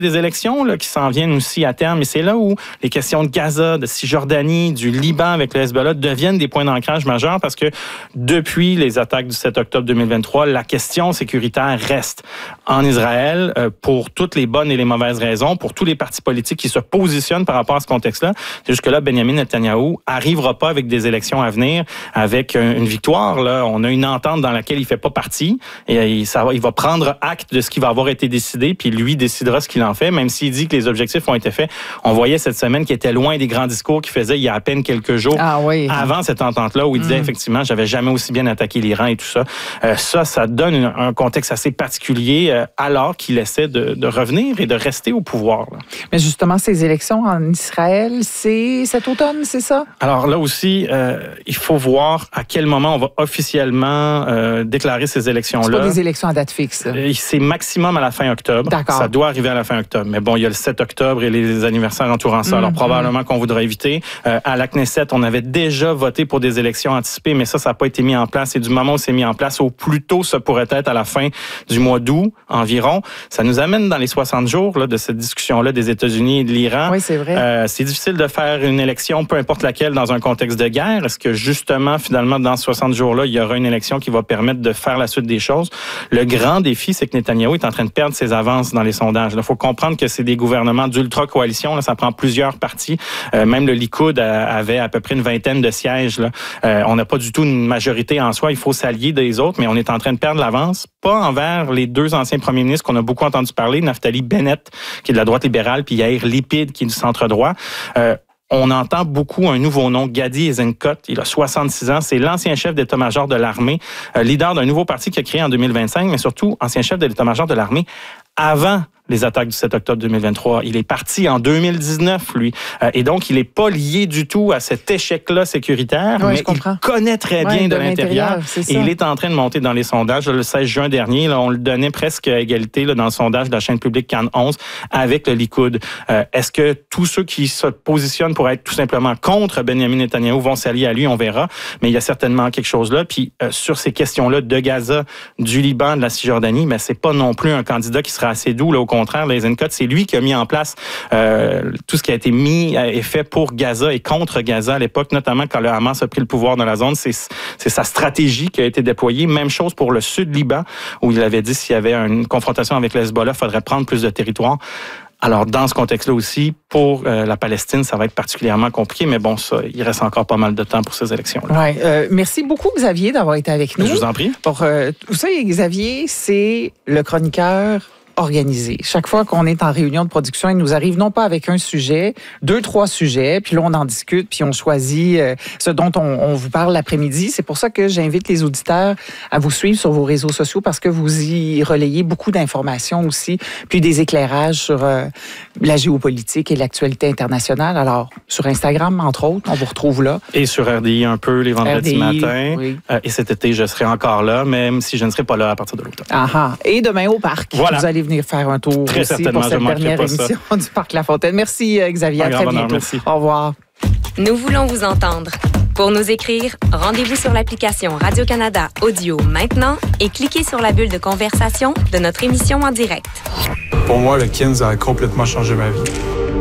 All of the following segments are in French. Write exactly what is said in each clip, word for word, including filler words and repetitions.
Des élections là, qui s'en viennent aussi à terme, et c'est là où les questions de Gaza, de Cisjordanie, du Liban avec le Hezbollah deviennent des points d'ancrage majeurs parce que depuis les attaques du sept octobre deux mille vingt-trois, la question sécuritaire reste en Israël euh, pour toutes les bonnes et les mauvaises raisons, pour tous les partis politiques qui se positionnent par rapport à ce contexte-là. Jusque-là, Benjamin Netanyahou arrivera pas avec des élections à venir, avec une victoire. Là, on a une entente dans laquelle il fait pas partie et il, ça va, il va prendre acte de ce qui va avoir été décidé, puis lui décidera ce qu'il en fait, même s'il dit que les objectifs ont été faits. On voyait cette semaine qu'il était loin des grands discours qu'il faisait il y a à peine quelques jours ah oui. avant cette entente-là, où il disait mmh. effectivement, j'avais jamais aussi bien attaqué l'Iran et tout ça. Euh, ça, ça donne une, un contexte assez particulier euh, alors qu'il essaie de, de revenir et de rester au pouvoir. Là. Mais justement, ces élections en Israël, c'est cet automne, c'est ça? Alors là aussi, euh, il faut voir à quel moment on va officiellement euh, déclarer ces élections-là. C'est pas des élections à date fixe. Euh, c'est maximum à la fin octobre. D'accord. Ça doit arriver à la fin octobre. Mais bon, il y a le sept octobre et les anniversaires entourant ça. Mm-hmm. Alors probablement qu'on voudra éviter. Euh, à la Knesset, on avait déjà voté pour des élections anticipées, mais ça, ça n'a pas été mis en place. Et du moment où c'est mis en place, au plus tôt, ça pourrait être à la fin du mois d'août environ. Ça nous amène dans les soixante jours là, de cette discussion-là des États-Unis et de l'Iran. Oui, c'est vrai. Euh, c'est difficile de faire une élection, peu importe laquelle, dans un contexte de guerre. Est-ce que justement, finalement, dans ces soixante jours-là, il y aura une élection qui va permettre de faire la suite des choses? Le grand défi, c'est que Netanyahou est en train de perdre ses avances dans les sondages. Il faut comprendre que c'est des gouvernements d'ultra-coalition. Là, ça prend plusieurs partis. Euh, même le Likoud a, avait à peu près une vingtaine de sièges. Là. Euh, on n'a pas du tout une majorité en soi. Il faut s'allier des autres, mais on est en train de perdre l'avance. Pas envers les deux anciens premiers ministres qu'on a beaucoup entendu parler, Naftali Bennett, qui est de la droite libérale, puis Yair Lipid, qui est du centre-droit. Euh, On entend beaucoup un nouveau nom, Gadi Eisenkot. Il a soixante-six ans. C'est l'ancien chef d'état-major de l'armée, euh, leader d'un nouveau parti qui a créé en deux mille vingt-cinq, mais surtout ancien chef de l'état-major de l'armée avant les attaques du sept octobre deux mille vingt-trois. Il est parti en deux mille dix-neuf, lui. Euh, et donc, il n'est pas lié du tout à cet échec-là sécuritaire, ouais, mais il connaît très bien ouais, de, de l'intérieur. l'intérieur et il est en train de monter dans les sondages. Le seize juin dernier, là, on le donnait presque à égalité là, dans le sondage de la chaîne publique Cannes onze avec le Likoud. Euh, est-ce que tous ceux qui se positionnent pour être tout simplement contre Benjamin Netanyahou vont s'allier à lui? On verra. Mais il y a certainement quelque chose là. Puis euh, sur ces questions-là de Gaza, du Liban, de la Cisjordanie, mais c'est pas non plus un candidat qui sera assez doux. Là, au contraire, les Eisenkot, c'est lui qui a mis en place euh, tout ce qui a été mis et fait pour Gaza et contre Gaza à l'époque, notamment quand le Hamas a pris le pouvoir dans la zone. C'est, c'est sa stratégie qui a été déployée. Même chose pour le sud Liban, où il avait dit s'il y avait une confrontation avec le Hezbollah, il faudrait prendre plus de territoire. Alors, dans ce contexte-là aussi, pour euh, la Palestine, ça va être particulièrement compliqué, mais bon, ça, il reste encore pas mal de temps pour ces élections-là. Ouais, euh, merci beaucoup, Xavier, d'avoir été avec nous. Je vous en prie. Pour, euh, vous savez, Xavier, c'est le chroniqueur organisé. Chaque fois qu'on est en réunion de production, il nous arrive non pas avec un sujet, deux, trois sujets, puis là, on en discute, puis on choisit euh, ce dont on, on vous parle l'après-midi. C'est pour ça que j'invite les auditeurs à vous suivre sur vos réseaux sociaux parce que vous y relayez beaucoup d'informations aussi, puis des éclairages sur euh, la géopolitique et l'actualité internationale. Alors, sur Instagram, entre autres, on vous retrouve là. Et sur R D I un peu les vendredis R D I, matins. Oui. Euh, et cet été, je serai encore là, même si je ne serai pas là à partir de l'automne. Ah, et demain au parc. Voilà. Vous allez venir faire un tour Très aussi pour cette dernière émission ça. du Parc La Fontaine. Merci Xavier, un à très bonheur, bientôt. merci. Au revoir. Nous voulons vous entendre. Pour nous écrire, rendez-vous sur l'application Radio-Canada Audio maintenant et cliquez sur la bulle de conversation de notre émission en direct. Pour moi, le Kins a complètement changé ma vie.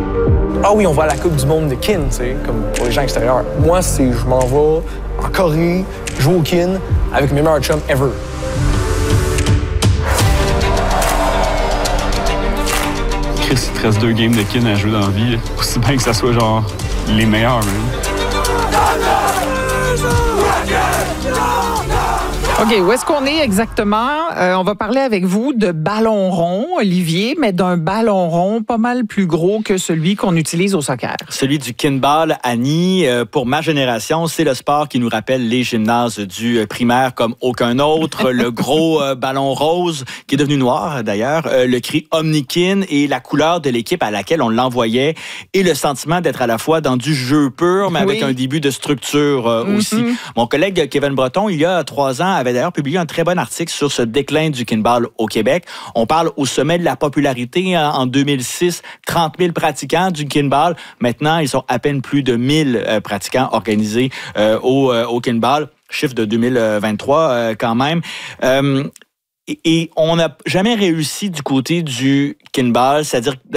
Ah oui, on va à la Coupe du monde de Kin, tu sais, comme pour les gens extérieurs. Moi, c'est je m'en vais en Corée, jouer au Kin avec mes meilleurs chums ever. Chris, il te reste deux games de kin à jouer dans la vie. Aussi bien que ça soit genre les meilleurs, même. OK, où est-ce qu'on est exactement? Euh, on va parler avec vous de ballon rond, Olivier, mais d'un ballon rond pas mal plus gros que celui qu'on utilise au soccer. Celui du kinball, Annie. Euh, pour ma génération, c'est le sport qui nous rappelle les gymnases du primaire comme aucun autre. Le gros euh, ballon rose, qui est devenu noir d'ailleurs, euh, le cri Omnikin et la couleur de l'équipe à laquelle on l'envoyait et le sentiment d'être à la fois dans du jeu pur, mais avec oui. un début de structure euh, mm-hmm. aussi. Mon collègue Kevin Breton, il y a trois ans, avait d'ailleurs publié un très bon article sur ce déclin du kinball au Québec. On parle au sommet de la popularité en deux mille six, trente mille pratiquants du kinball. Maintenant, ils sont à peine plus de mille euh, pratiquants organisés euh, au, euh, au kinball. Chiffre de deux mille vingt-trois euh, quand même. Euh, et, et on n'a jamais réussi du côté du kinball, c'est-à-dire